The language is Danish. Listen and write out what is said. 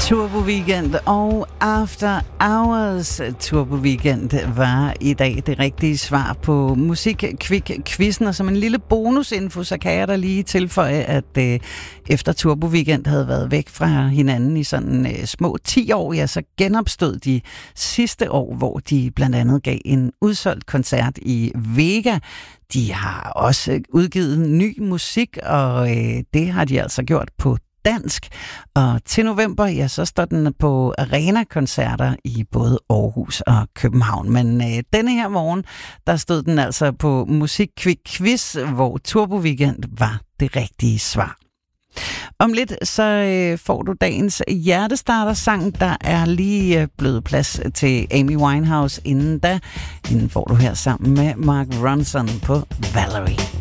Turbo Weekend og After Hours. Turbo Weekend var i dag det rigtige svar på Musik-Kvik-quizzen, og som en lille bonusinfo, så kan jeg da lige tilføje, at efter Turbo Weekend havde været væk fra hinanden i sådan små 10 år, ja, så genopstod de sidste år, hvor de blandt andet gav en udsolgt koncert i Vega. De har også udgivet ny musik, og det har de altså gjort på dansk. Og til november, ja, så står den på arena-koncerter i både Aarhus og København. Men denne her morgen, der stod den altså på Musik-Kvik-quiz, hvor Turbo Weekend var det rigtige svar. Om lidt så får du dagens hjertestarter-sang. Der er lige blevet plads til Amy Winehouse inden da. Inden får du her sammen med Mark Ronson på Valerie.